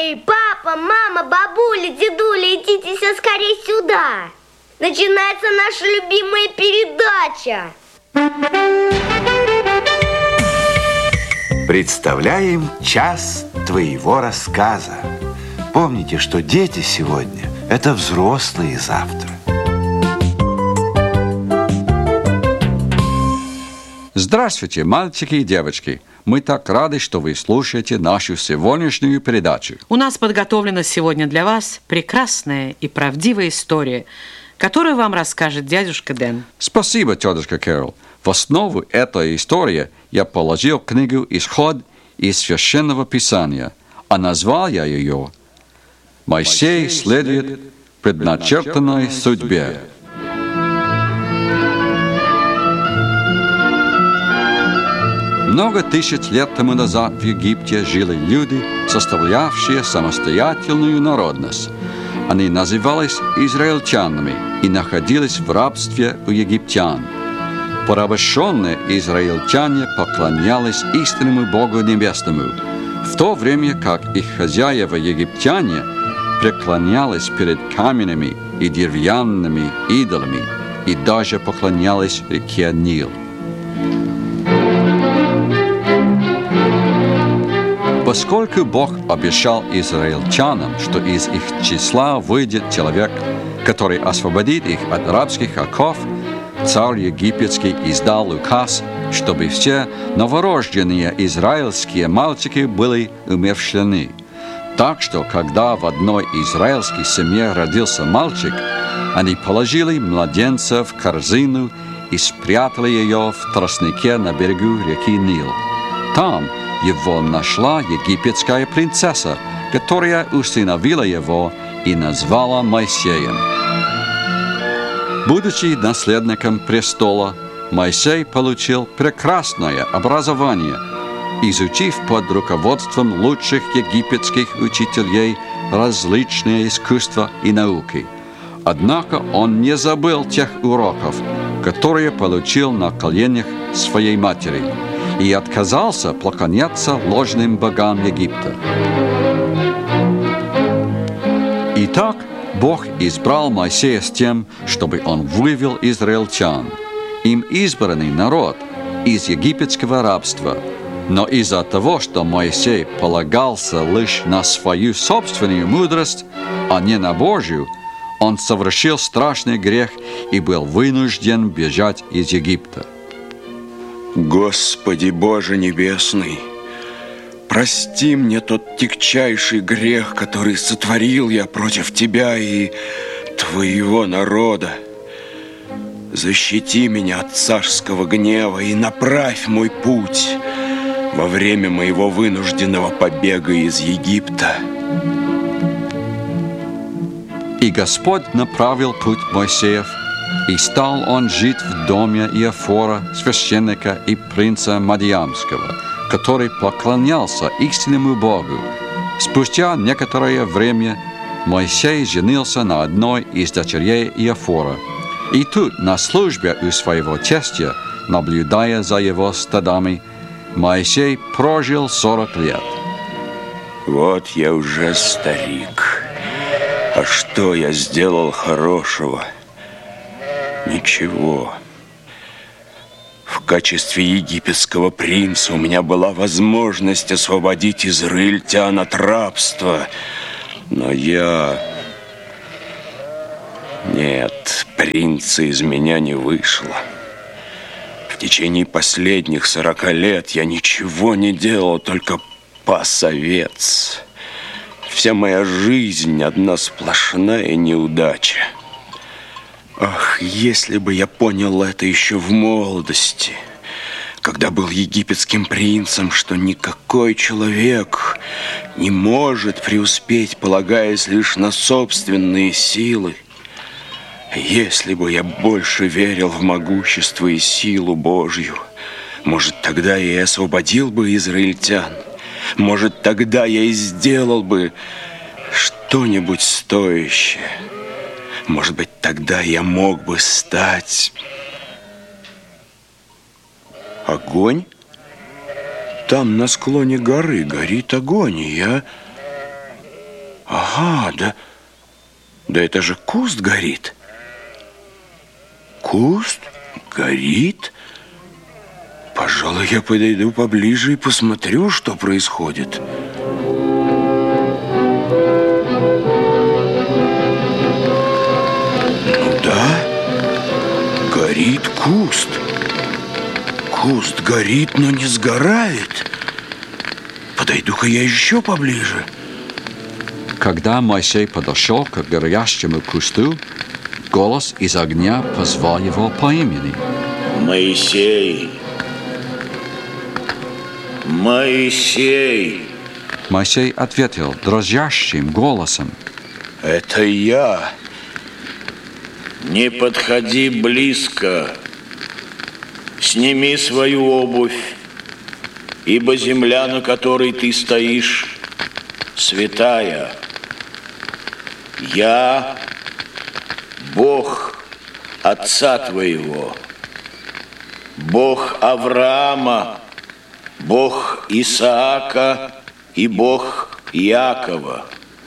Эй, папа, мама, бабуля, дедуля, идите все скорее сюда. Начинается наша любимая передача. Представляем час твоего рассказа. Помните, что дети сегодня – это взрослые завтра. Здравствуйте, мальчики и девочки. Мы так рады, что вы слушаете нашу сегодняшнюю передачу. У нас подготовлена сегодня для вас прекрасная и правдивая история, которую вам расскажет дядюшка Дэн. Спасибо, тетушка Кэрол. В основу этой истории я положил книгу «Исход» из Священного Писания, а назвал я ее «Моисей следует предначертанной судьбе». Много тысяч лет тому назад в Египте жили люди, составлявшие самостоятельную народность. Они назывались израильтянами и находились в рабстве у египтян. Порабощенные израильтяне поклонялись истинному Богу Небесному, в то время как их хозяева египтяне преклонялись перед каменными и деревянными идолами и даже поклонялись реке Нил. Поскольку Бог обещал израильтянам, что из их числа выйдет человек, который освободит их от рабских оков, царь египетский издал указ, чтобы все новорожденные израильские мальчики были умерщвлены. Так что, когда в одной израильской семье родился мальчик, они положили младенца в корзину и спрятали ее в тростнике на берегу реки Нил. Там его нашла египетская принцесса, которая усыновила его и назвала Моисеем. Будучи наследником престола, Моисей получил прекрасное образование, изучив под руководством лучших египетских учителей различные искусства и науки. Однако он не забыл тех уроков, которые получил на коленях своей матери, и отказался поклоняться ложным богам Египта. Итак, Бог избрал Моисея с тем, чтобы он вывел израильтян, им избранный народ, из египетского рабства. Но из-за того, что Моисей полагался лишь на свою собственную мудрость, а не на Божью, он совершил страшный грех и был вынужден бежать из Египта. Господи Боже Небесный, прости мне тот тягчайший грех, который сотворил я против Тебя и Твоего народа. Защити меня от царского гнева и направь мой путь во время моего вынужденного побега из Египта. И Господь направил путь Моисеев, и стал он жить в доме Иофора, священника и принца Мадиамского, который поклонялся истинному Богу. Спустя некоторое время Моисей женился на одной из дочерей Иофора. И тут, на службе у своего тестя, наблюдая за его стадами, Моисей прожил 40 лет. Вот я уже старик. А что я сделал хорошего? Ничего. В качестве египетского принца у меня была возможность освободить израильтян от рабства. Но Нет, принца из меня не вышло. В течение последних 40 лет я ничего не делал, только пас овец. Вся моя жизнь одна сплошная неудача. Ах, если бы я понял это еще в молодости, когда был египетским принцем, что никакой человек не может преуспеть, полагаясь лишь на собственные силы. Если бы я больше верил в могущество и силу Божью, может, тогда я и освободил бы израильтян. Может, тогда я и сделал бы что-нибудь стоящее. Может быть, тогда я мог бы стать... Огонь? Там на склоне горы горит огонь, и я Ага, да это же куст горит. Куст горит? Пожалуй, я подойду поближе и посмотрю, что происходит. Ну да, горит куст. Куст горит, но не сгорает. Подойду-ка я еще поближе. Когда Моисей подошел к горящему кусту, голос из огня позвал его по имени. Моисей! Моисей! Моисей ответил дрожащим голосом. Это я. Не подходи близко. Сними свою обувь, ибо земля, на которой ты стоишь, святая. Я Бог отца твоего, Бог Авраама, Бог Исаака и Бог Иакова.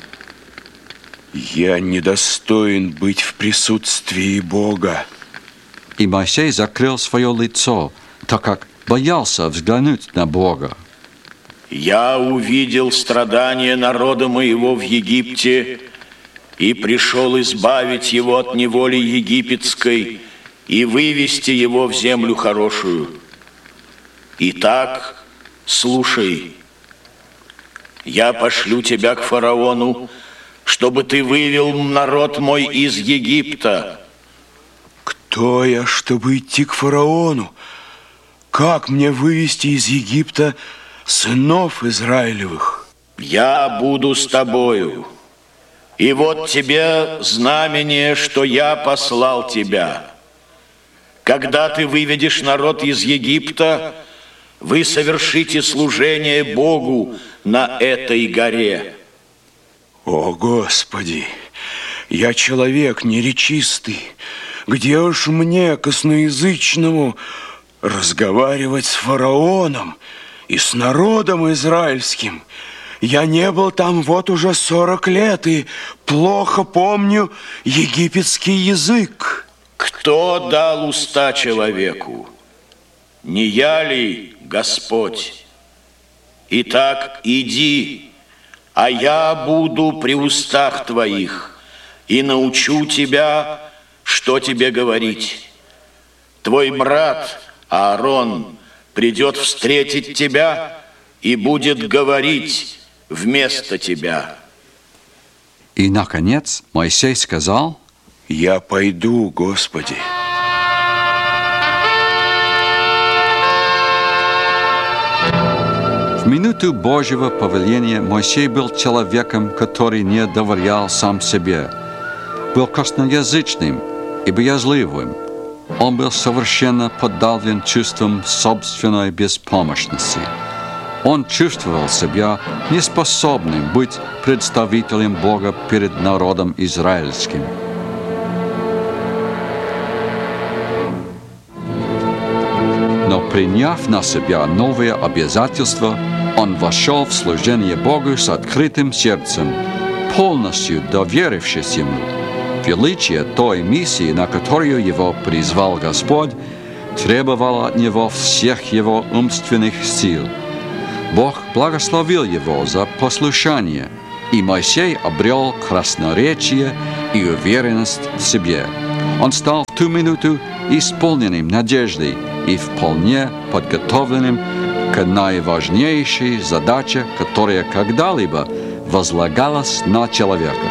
Я недостоин быть в присутствии Бога. И Моисей закрыл свое лицо, так как боялся взглянуть на Бога. Я увидел страдания народа моего в Египте и пришел избавить его от неволи египетской и вывести его в землю хорошую. Итак, слушай, я пошлю тебя к фараону, чтобы ты вывел народ мой из Египта. Кто я, чтобы идти к фараону? Как мне вывести из Египта сынов Израилевых? Я буду с тобою. И вот тебе знамение, что я послал тебя. Когда ты выведешь народ из Египта, вы совершите служение Богу на этой горе. О, Господи, я человек неречистый. Где уж мне, косноязычному, разговаривать с фараоном и с народом израильским? Я не был там вот уже 40 лет и плохо помню египетский язык. Кто дал уста человеку? Не я ли, Господь? Итак, иди, а я буду при устах твоих и научу тебя, что тебе говорить. Твой брат Аарон придет встретить тебя и будет говорить вместо тебя. И, наконец, Моисей сказал: Я пойду, Господи. В минуту Божьего повеления Моисей был человеком, который не доверял сам себе, был косноязычным и боязливым. Он был совершенно подавлен чувством собственной беспомощности. Он чувствовал себя неспособным быть представителем Бога перед народом израильским. Но приняв на себя новые обязательства, он вошел в служение Богу с открытым сердцем, полностью доверившись Ему. Величие той миссии, на которую его призвал Господь, требовало от него всех его умственных сил. Бог благословил его за послушание, и Моисей обрел красноречие и уверенность в себе. Он стал в ту минуту исполненным надеждой и вполне подготовленным к наиважнейшей задаче, которая когда-либо возлагалась на человека.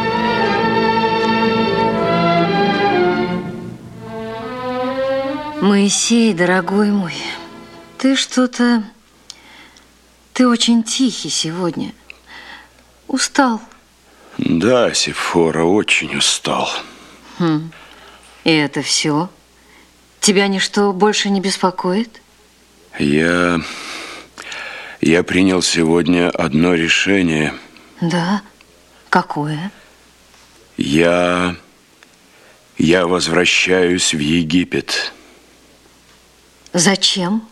Моисей, дорогой мой, ты очень тихий сегодня. Устал. Да, Сефора, очень устал. И это все? Тебя ничто больше не беспокоит? Я принял сегодня одно решение. Да? Какое? Я возвращаюсь в Египет. Зачем?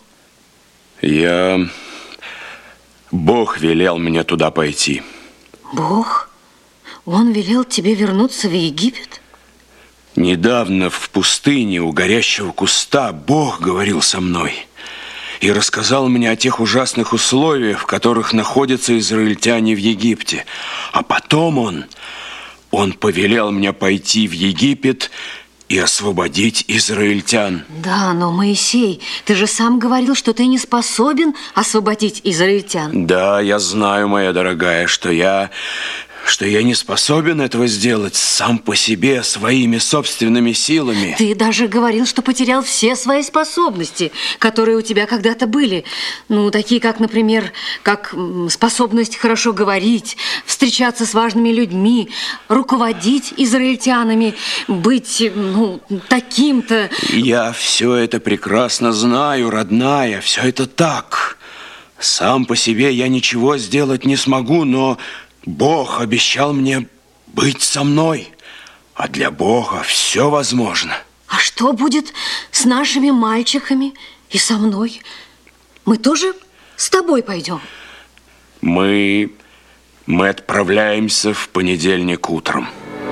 Бог велел мне туда пойти. Бог? Он велел тебе вернуться в Египет? Недавно в пустыне у горящего куста Бог говорил со мной и рассказал мне о тех ужасных условиях, в которых находятся израильтяне в Египте. А потом он повелел мне пойти в Египет и освободить израильтян. Да, но, Моисей, ты же сам говорил, что ты не способен освободить израильтян. Да, я знаю, моя дорогая, что я не способен этого сделать сам по себе, своими собственными силами. Ты даже говорил, что потерял все свои способности, которые у тебя когда-то были. Ну, такие как, например, как способность хорошо говорить, встречаться с важными людьми, руководить израильтянами, быть, таким-то. Я все это прекрасно знаю, родная, все это так. Сам по себе я ничего сделать не смогу, но Бог обещал мне быть со мной, а для Бога все возможно. А что будет с нашими мальчиками и со мной? Мы тоже с тобой пойдем? Мы отправляемся в понедельник утром.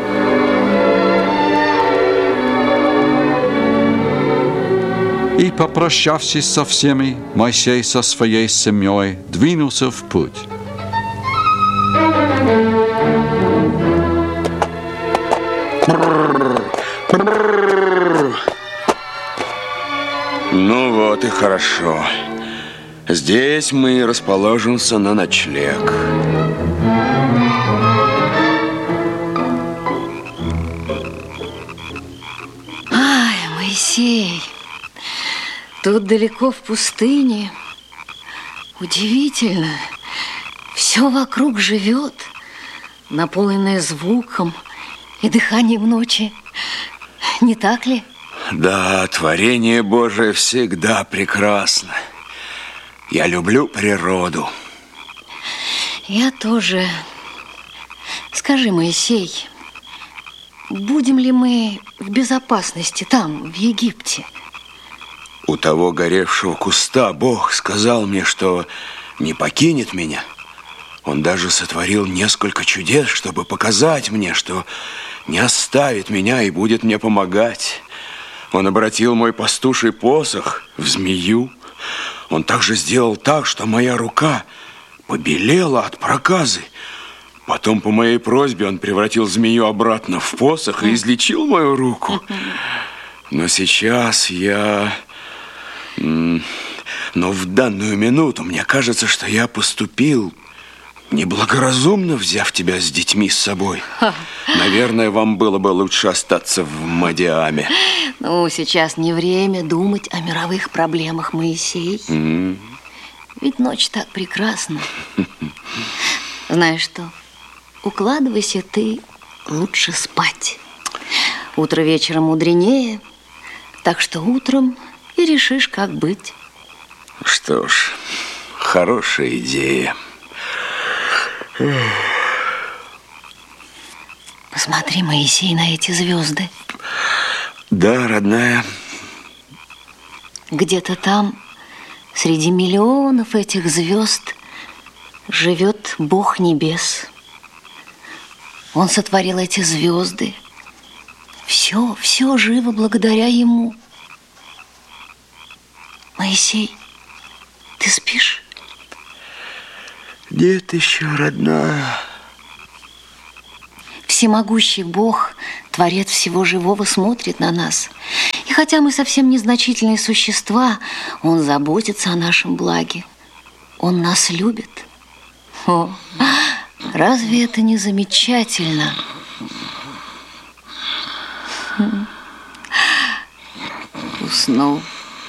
И, попрощавшись со всеми, Моисей со своей семьей двинулся в путь. Ну вот и хорошо. Здесь мы расположимся на ночлег. Ай, Моисей, тут далеко в пустыне. Удивительно. Все вокруг живет, наполненное звуком и дыханием ночи. Не так ли? Да, творение Божие всегда прекрасно. Я люблю природу. Я тоже. Скажи, Моисей, будем ли мы в безопасности там, в Египте? У того горевшего куста Бог сказал мне, что не покинет меня. Он даже сотворил несколько чудес, чтобы показать мне, что не оставит меня и будет мне помогать. Он обратил мой пастуший посох в змею. Он также сделал так, что моя рука побелела от проказы. Потом по моей просьбе он превратил змею обратно в посох и излечил мою руку. Но сейчас Но в данную минуту мне кажется, что я поступил неблагоразумно, взяв тебя с детьми с собой. Наверное, вам было бы лучше остаться в Мадиаме. Ну, сейчас не время думать о мировых проблемах, Моисей. Ведь ночь так прекрасна. Знаешь что? Укладывайся ты лучше спать. Утро вечером мудренее, так что утром и решишь, как быть. Что ж, хорошая идея. Посмотри, Моисей, на эти звезды. Да, родная. Где-то там, среди миллионов этих звезд, живет Бог небес. Он сотворил эти звезды. Все живо благодаря Ему. Моисей, ты спишь? Нет еще, родная. Всемогущий Бог, Творец всего живого, смотрит на нас. И хотя мы совсем незначительные существа, Он заботится о нашем благе. Он нас любит. О, разве это не замечательно? Уснул.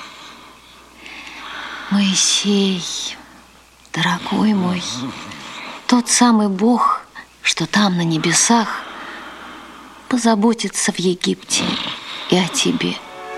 Моисей, дорогой мой, тот самый Бог, что там на небесах, позаботится в Египте и о тебе.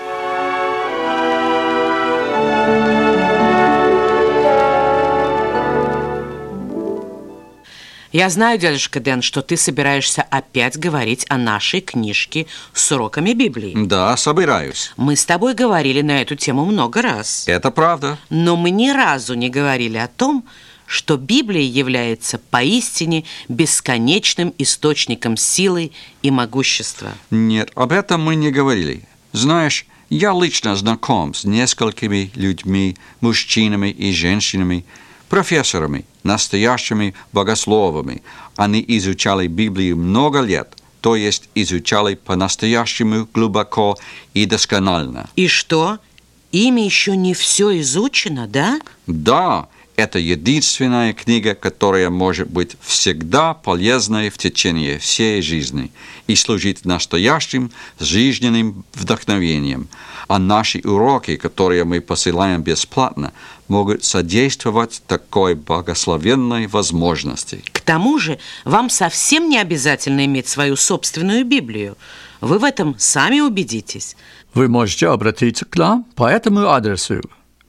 Я знаю, дядюшка Дэн, что ты собираешься опять говорить о нашей книжке с уроками Библии. Да, собираюсь. Мы с тобой говорили на эту тему много раз. Это правда. Но мы ни разу не говорили о том, что Библия является поистине бесконечным источником силы и могущества? Нет, об этом мы не говорили. Знаешь, я лично знаком с несколькими людьми, мужчинами и женщинами, профессорами, настоящими богословами. Они изучали Библию много лет, то есть изучали по-настоящему глубоко и досконально. И что? Ими еще не все изучено, да? Да, это единственная книга, которая может быть всегда полезной в течение всей жизни и служить настоящим жизненным вдохновением. А наши уроки, которые мы посылаем бесплатно, могут содействовать такой благословенной возможности. К тому же, вам совсем не обязательно иметь свою собственную Библию. Вы в этом сами убедитесь. Вы можете обратиться к нам по этому адресу: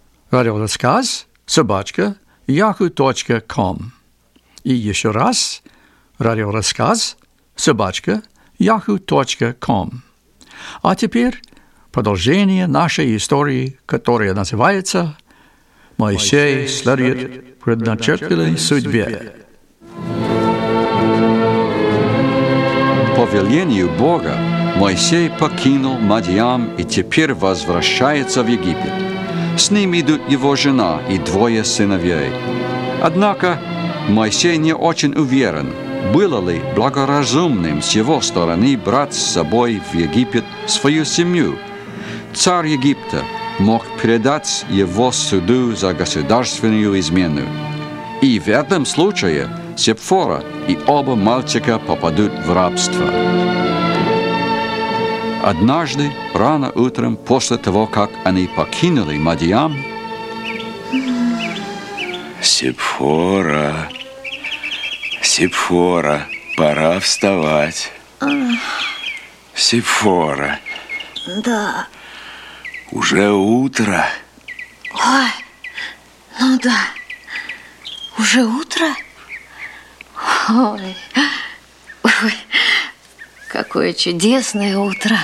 radioraskaz@yahoo.com. И еще раз: radioraskaz@yahoo.com. А теперь продолжение нашей истории, которая называется «Моисей следует предначертанной судьбе». По велению Бога Моисей покинул Мадьям и теперь возвращается в Египет. С ним идут его жена и 2 сыновей. Однако Моисей не очень уверен, было ли благоразумным с его стороны брать с собой в Египет свою семью. Царь Египта мог передать его суду за государственную измену. И в этом случае Сепфора и оба мальчика попадут в рабство. Однажды, рано утром, после того, как они покинули Мадьям, Сепфора, пора вставать. Сепфора. Да. Уже утро. Ой, ну да. Уже утро? Ой, какое чудесное утро.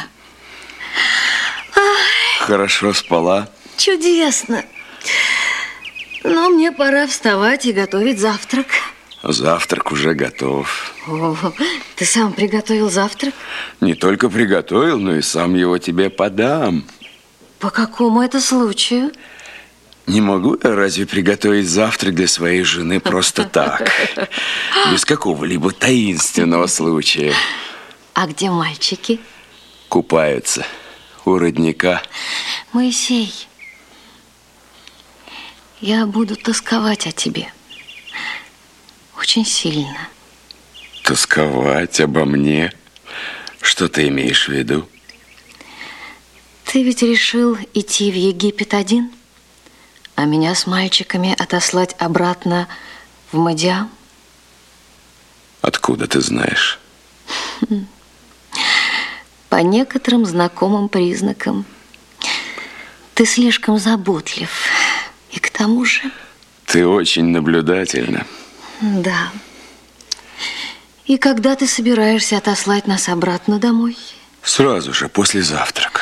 Хорошо спала? Чудесно. Но мне пора вставать и готовить завтрак. Завтрак уже готов. О, ты сам приготовил завтрак? Не только приготовил, но и сам его тебе подам. По какому это случаю? Не могу я разве приготовить завтрак для своей жены просто так, без какого-либо таинственного случая? А где мальчики? Купаются у родника. Моисей, я буду тосковать о тебе. Очень сильно. Тосковать обо мне? Что ты имеешь в виду? Ты ведь решил идти в Египет один, а меня с мальчиками отослать обратно в Мадьям? Откуда ты знаешь? По некоторым знакомым признакам. Ты слишком заботлив. И к тому же... Ты очень наблюдательна. Да. И когда ты собираешься отослать нас обратно домой? Сразу же, после завтрака.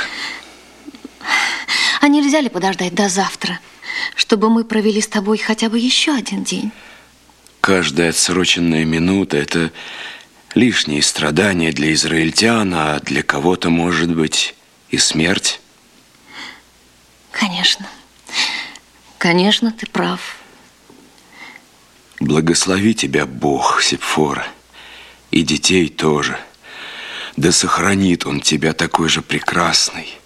А нельзя ли подождать до завтра, чтобы мы провели с тобой хотя бы еще один день? Каждая отсроченная минута – это лишние страдания для израильтян, а для кого-то, может быть, и смерть. Конечно. Конечно, ты прав. Благослови тебя Бог, Сепфора, и детей тоже. Да сохранит Он тебя такой же прекрасной